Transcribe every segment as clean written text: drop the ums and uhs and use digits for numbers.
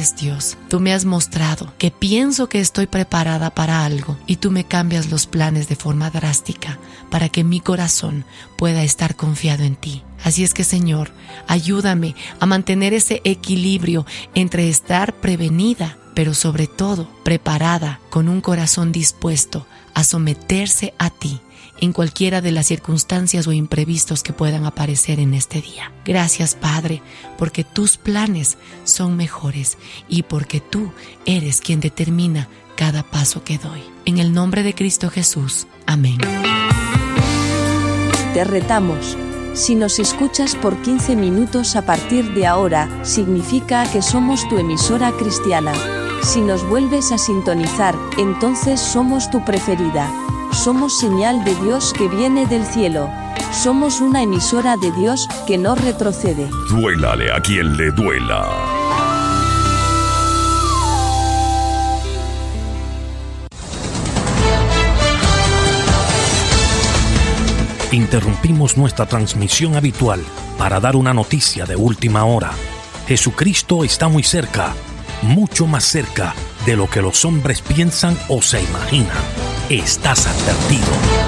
Gracias, Dios. Tú me has mostrado que pienso que estoy preparada para algo y tú me cambias los planes de forma drástica para que mi corazón pueda estar confiado en ti. Así es que, Señor, ayúdame a mantener ese equilibrio entre estar prevenida, pero sobre todo preparada, con un corazón dispuesto a someterse a ti en cualquiera de las circunstancias o imprevistos que puedan aparecer en este día. Gracias, Padre, porque tus planes son mejores y porque tú eres quien determina cada paso que doy. En el nombre de Cristo Jesús. Amén. Te retamos. Si nos escuchas por 15 minutos a partir de ahora, significa que somos tu emisora cristiana. Si nos vuelves a sintonizar, entonces somos tu preferida. Somos señal de Dios que viene del cielo. Somos una emisora de Dios que no retrocede. Duélale a quien le duela. Interrumpimos nuestra transmisión habitual para dar una noticia de última hora. Jesucristo está muy cerca, mucho más cerca de lo que los hombres piensan o se imaginan. Estás advertido.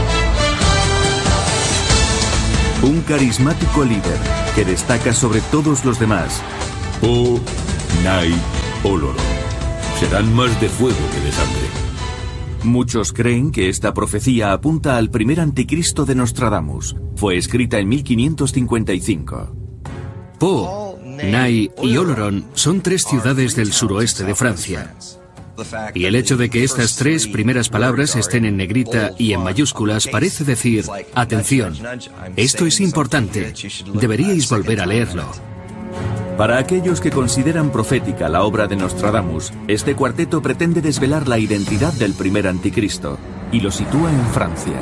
Un carismático líder que destaca sobre todos los demás. Po, Nai, Oloro. Serán más de fuego que de sangre. Muchos creen que esta profecía apunta al primer anticristo de Nostradamus. Fue escrita en 1555. Po, Nai y Oloron son 3 ciudades del suroeste de Francia. Y el hecho de que estas 3 primeras palabras estén en negrita y en mayúsculas parece decir, atención, esto es importante, deberíais volver a leerlo. Para aquellos que consideran profética la obra de Nostradamus, este cuarteto pretende desvelar la identidad del primer anticristo y lo sitúa en Francia.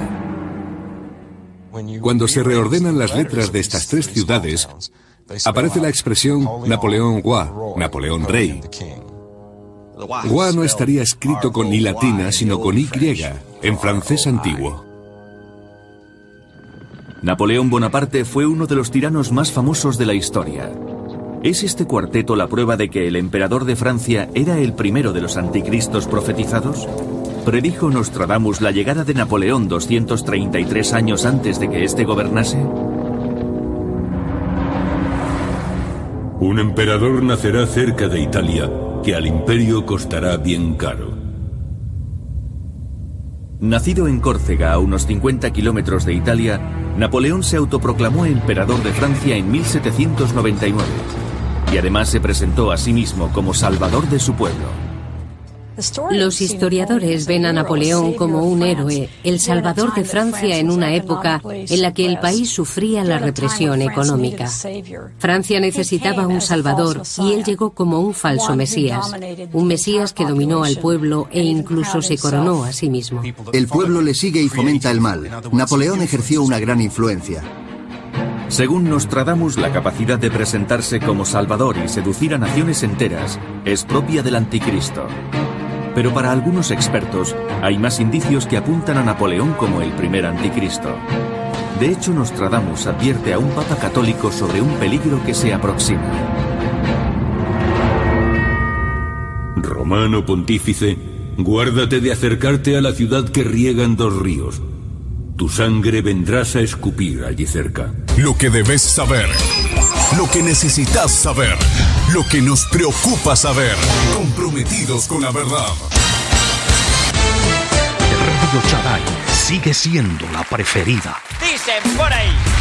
Cuando se reordenan las letras de estas 3 ciudades, aparece la expresión Napoleón Roi, Napoleón Rey. Roi no estaría escrito con I latina, sino con Y, en francés antiguo. Napoleón Bonaparte fue uno de los tiranos más famosos de la historia. ¿Es este cuarteto la prueba de que el emperador de Francia era el primero de los anticristos profetizados? ¿Predijo Nostradamus la llegada de Napoleón 233 años antes de que éste gobernase? Un emperador nacerá cerca de Italia, que al imperio costará bien caro. Nacido en Córcega, a unos 50 kilómetros de Italia, Napoleón se autoproclamó emperador de Francia en 1799 y además se presentó a sí mismo como salvador de su pueblo. Los historiadores ven a Napoleón como un héroe, el salvador de Francia en una época en la que el país sufría la represión económica. Francia necesitaba un salvador y él llegó como un falso Mesías, un Mesías que dominó al pueblo e incluso se coronó a sí mismo. El pueblo le sigue y fomenta el mal. Napoleón ejerció una gran influencia. Según Nostradamus, la capacidad de presentarse como salvador y seducir a naciones enteras es propia del anticristo. Pero para algunos expertos, hay más indicios que apuntan a Napoleón como el primer anticristo. De hecho, Nostradamus advierte a un papa católico sobre un peligro que se aproxima. Romano pontífice, guárdate de acercarte a la ciudad que riegan 2 ríos. Tu sangre vendrás a escupir allí cerca. Lo que debes saber, lo que necesitas saber, lo que nos preocupa saber. Comprometidos con la verdad. Radio Shaddai sigue siendo la preferida. Dicen por ahí.